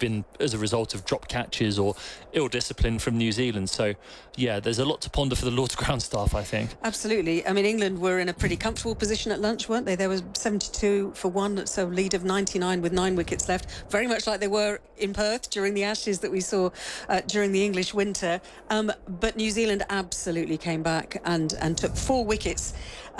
been as a result of drop catches or ill discipline from New Zealand. So, yeah, there's a lot to ponder for the Lord's ground staff, I think. Absolutely. I mean, England were in a pretty comfortable position at lunch, weren't they? There was 72 for 1, so lead of 99 with 9 wickets left. Very much like they were in Perth during the Ashes that we saw during the English winter. But New Zealand absolutely came back and took 4 wickets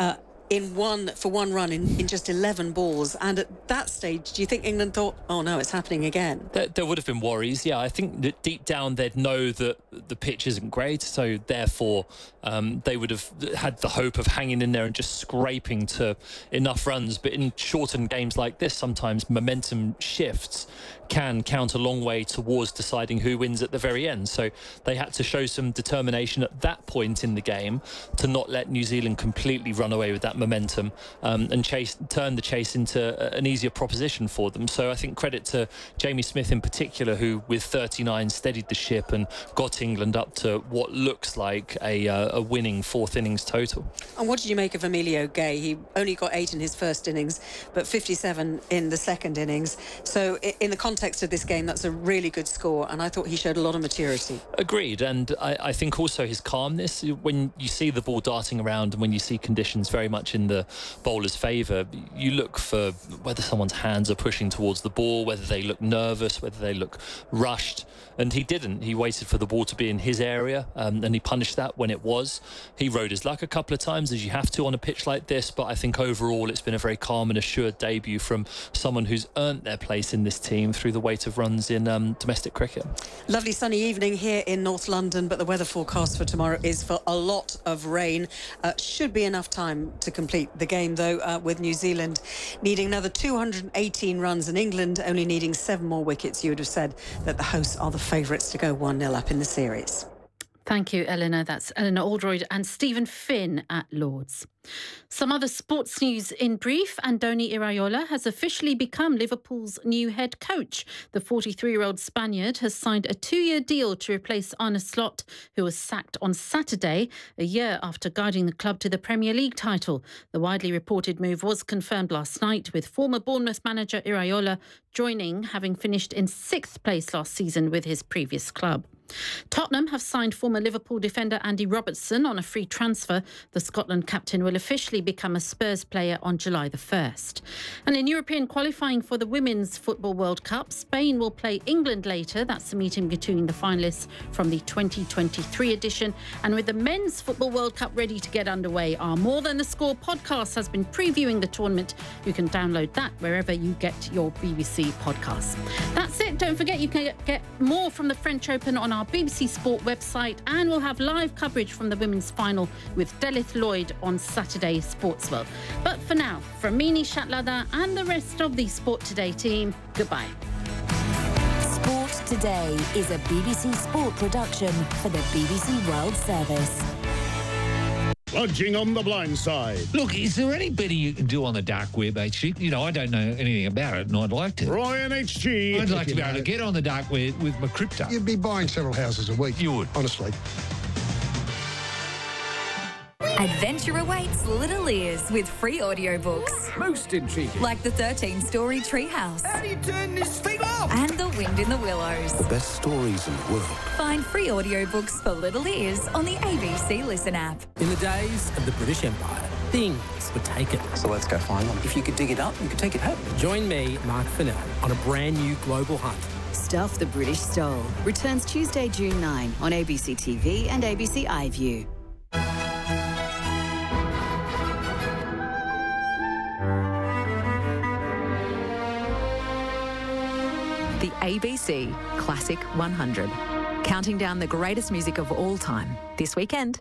for one run in just 11 balls. And at that stage, do you think England thought, oh no, it's happening again? There would have been worries, yeah. I think that deep down they'd know that the pitch isn't great, so therefore they would have had the hope of hanging in there and just scraping to enough runs. But in shortened games like this, sometimes momentum shifts can count a long way towards deciding who wins at the very end. So they had to show some determination at that point in the game to not let New Zealand completely run away with that momentum and turn the chase into an easier proposition for them. So I think credit to Jamie Smith in particular, who with 39 steadied the ship and got England up to what looks like a winning 4th innings total. And what did you make of Emilio Gay? He only got 8 in his first innings, but 57 in the second innings. So in the context of this game, that's a really good score, and I thought he showed a lot of maturity. Agreed, and I think also his calmness, when you see the ball darting around and when you see conditions very much in the bowler's favour, you look for whether someone's hands are pushing towards the ball, whether they look nervous, whether they look rushed, and he didn't. He waited for the ball to be in his area, and he punished that when it was. He rode his luck a couple of times, as you have to on a pitch like this, but I think overall it's been a very calm and assured debut from someone who's earned their place in this team through the weight of runs in domestic cricket. Lovely sunny evening here in North London, but the weather forecast for tomorrow is for a lot of rain. Should be enough time to complete the game, though, with New Zealand needing another 218 runs and England only needing 7 more wickets. You would have said that the hosts are the favourites to go 1-0 up in the series. Thank you, Eleanor. That's Eleanor Aldroyd and Stephen Finn at Lords. Some other sports news in brief. Andoni Iraola has officially become Liverpool's new head coach. The 43-year-old Spaniard has signed a 2-year deal to replace Arne Slot, who was sacked on Saturday, a year after guiding the club to the Premier League title. The widely reported move was confirmed last night, with former Bournemouth manager Iraola joining, having finished in 6th place last season with his previous club. Tottenham have signed former Liverpool defender Andy Robertson on a free transfer. The Scotland captain will officially become a Spurs player on July the 1st. And in European qualifying for the Women's Football World Cup, Spain will play England later. That's the meeting between the finalists from the 2023 edition. And with the Men's Football World Cup ready to get underway, our More Than the Score podcast has been previewing the tournament. You can download that wherever you get your BBC podcasts. That's it. Don't forget you can get more from the French Open on our BBC Sport website, and we'll have live coverage from the women's final with Delith Lloyd on Saturday Sports World. But for now, from Mini Shatlada and the rest of the Sport Today team, goodbye. Sport Today is a BBC Sport production for the BBC World Service. Lodging on the blind side. Look, is there any betting you can do on the dark web, HG? You know, I don't know anything about it, and I'd like to. Ryan HG. I'd like to be able to get on the dark web with my crypto. You'd be buying several houses a week. You would. Honestly. Adventure awaits Little Ears with free audiobooks. Most intriguing. Like the 13-story Treehouse. How do you turn this thing off? And The Wind in the Willows. The best stories in the world. Find free audiobooks for Little Ears on the ABC Listen app. In the days of the British Empire, things were taken. So let's go find them. If you could dig it up, you could take it home. Join me, Mark Fennell, on a brand new global hunt. Stuff the British Stole returns Tuesday, June 9 on ABC TV and ABC iView. The ABC Classic 100. Counting down the greatest music of all time this weekend.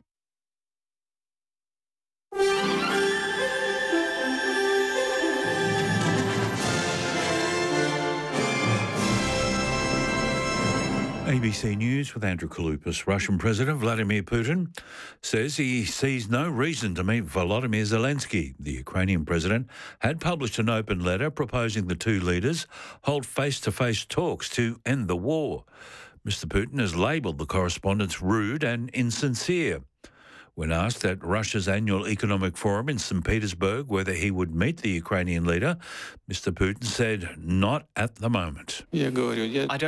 ABC News with Andrew Kaloupas. Russian President Vladimir Putin says he sees no reason to meet Volodymyr Zelensky. The Ukrainian president had published an open letter proposing the two leaders hold face-to-face talks to end the war. Mr. Putin has labelled the correspondence rude and insincere. When asked at Russia's annual economic forum in St. Petersburg whether he would meet the Ukrainian leader, Mr. Putin said, not at the moment. I don't